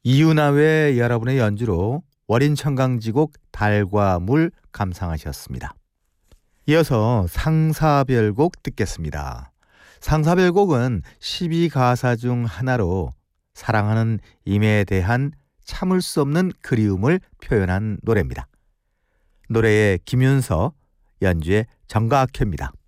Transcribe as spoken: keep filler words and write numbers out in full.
이윤아의 여러분의 연주로 월인 청강지곡 달과 물 감상하셨습니다. 이어서 상사별곡 듣겠습니다. 상사별곡은 십이 가사 중 하나로 사랑하는 임에 대한 참을 수 없는 그리움을 표현한 노래입니다. 노래의 김윤서, 연주의 정가학효입니다.